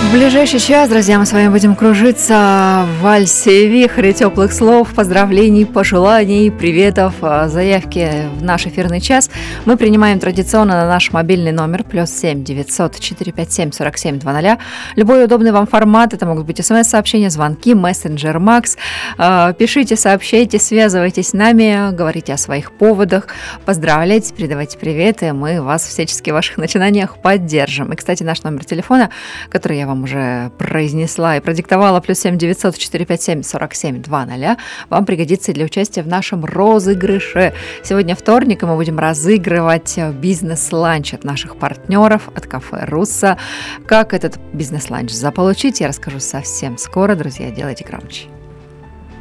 В ближайший час, друзья, мы с вами будем кружиться в вальсе вихре теплых слов, поздравлений, пожеланий, приветов, заявки в наш эфирный час. Мы принимаем традиционно на наш мобильный номер +7 900 457 47 00. Любой удобный вам формат, это могут быть смс-сообщения, звонки, мессенджер Макс. Пишите, сообщайте, связывайтесь с нами, говорите о своих поводах, поздравляйте, передавайте приветы, мы вас всячески в ваших начинаниях поддержим. И, кстати, наш номер телефона, который я вам уже произнесла и продиктовала, +7 900 457 47 00, вам пригодится для участия в нашем розыгрыше. Сегодня вторник, и мы будем разыгрывать бизнес-ланч от наших партнеров, от кафе «Руссо». Как этот бизнес-ланч заполучить, я расскажу совсем скоро. Друзья, делайте громче.